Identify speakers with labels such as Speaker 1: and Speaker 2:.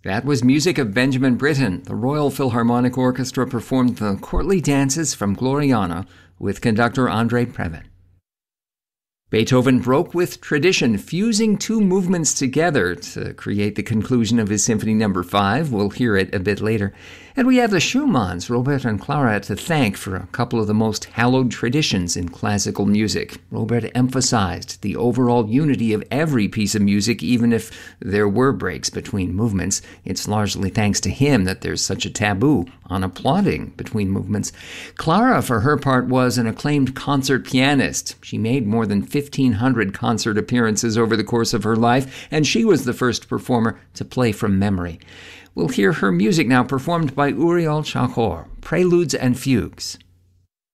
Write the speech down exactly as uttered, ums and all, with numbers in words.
Speaker 1: That was music of Benjamin Britten. The Royal Philharmonic Orchestra performed the courtly dances from Gloriana with conductor André Previn. Beethoven broke with tradition, fusing two movements together to create the conclusion of his Symphony Number five. We'll hear it a bit later. And we have the Schumanns, Robert and Clara, to thank for a couple of the most hallowed traditions in classical music. Robert emphasized the overall unity of every piece of music, even if there were breaks between movements. It's largely thanks to him that there's such a taboo on applauding between movements. Clara, for her part, was an acclaimed concert pianist. She made more than fifteen hundred concert appearances over the course of her life, and she was the first performer to play from memory. We'll hear her music now performed by Uriel Chahor, Preludes and Fugues.